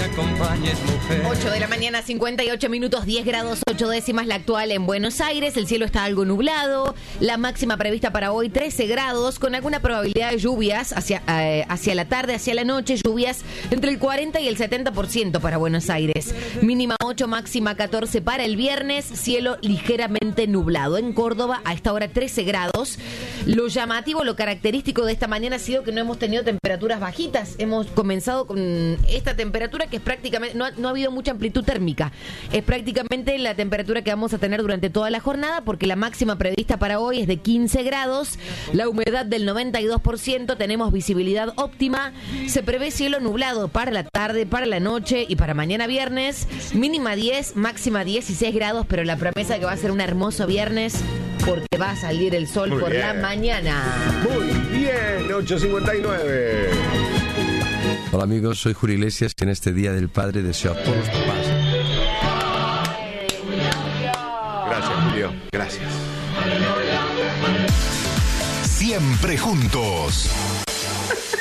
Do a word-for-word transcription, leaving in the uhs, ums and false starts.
acompañes, mujer. ocho de la mañana, cincuenta y ocho minutos, diez grados, ocho décimas la actual en Buenos Aires. El cielo está algo nublado. La máxima prevista para hoy, trece grados, con alguna probabilidad de lluvias hacia, eh, hacia la tarde, hacia la noche. Lluvias entre el cuarenta y el setenta por ciento para Buenos Aires. Mínima ocho, máxima catorce para el viernes. Cielo ligeramente nublado. En Córdoba, a esta hora, trece grados. Lo llamativo, lo característico de esta mañana ha sido que no hemos tenido temperaturas bajitas. Hemos comenzado con esta temperatura que es prácticamente, no ha, no ha habido mucha amplitud térmica. Es prácticamente la temperatura que vamos a tener durante toda la jornada, porque la máxima prevista para hoy es de quince grados, la humedad del noventa y dos por ciento, tenemos visibilidad óptima, se prevé cielo nublado para la tarde, para la noche y para mañana viernes, mínima diez, máxima dieciséis grados, pero la promesa que va a ser un hermoso viernes porque va a salir el sol Muy por bien. la mañana. Muy bien, ocho cincuenta y nueve. Hola amigos, soy Julio Iglesias y en este Día del Padre deseo a todos los papás. Gracias, Julio. Gracias. Siempre juntos.